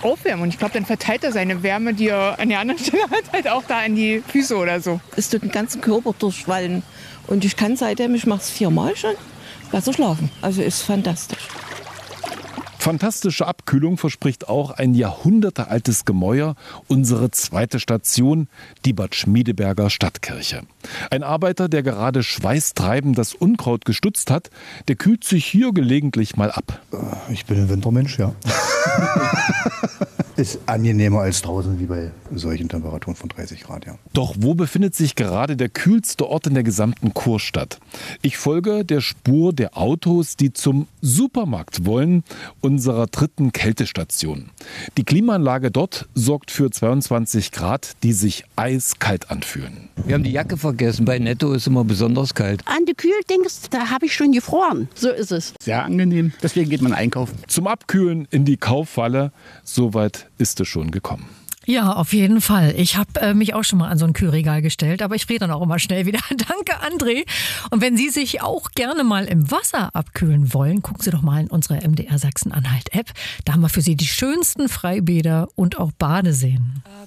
aufwärmen. Und ich glaube, dann verteilt er seine Wärme, die er an der anderen Stelle hat, halt auch da in die Füße oder so. Es tut den ganzen Körper durchschwallen. Und ich kann seitdem, ich mache es 4-mal schon, besser schlafen. Also ist fantastisch. Fantastische Abkühlung verspricht auch ein jahrhundertealtes Gemäuer, unsere zweite Station, die Bad Schmiedeberger Stadtkirche. Ein Arbeiter, der gerade schweißtreibend das Unkraut gestutzt hat, der kühlt sich hier gelegentlich mal ab. Ich bin ein Wintermensch, ja. Ist angenehmer als draußen, wie bei solchen Temperaturen von 30 Grad, ja. Doch wo befindet sich gerade der kühlste Ort in der gesamten Kurstadt? Ich folge der Spur der Autos, die zum Supermarkt wollen, unserer dritten Kältestation. Die Klimaanlage dort sorgt für 22 Grad, die sich eiskalt anfühlen. Wir haben die Jacke vergessen, bei Netto ist immer besonders kalt. An die Kühldings, da habe ich schon gefroren. So ist es. Sehr angenehm, deswegen geht man einkaufen. Zum Abkühlen in die Kaufhalle, soweit ist es schon gekommen. Ja, auf jeden Fall. Ich habe mich auch schon mal an so ein Kühlregal gestellt, aber ich friere dann auch immer schnell wieder. Danke, André. Und wenn Sie sich auch gerne mal im Wasser abkühlen wollen, gucken Sie doch mal in unsere MDR Sachsen-Anhalt-App. Da haben wir für Sie die schönsten Freibäder und auch Badeseen.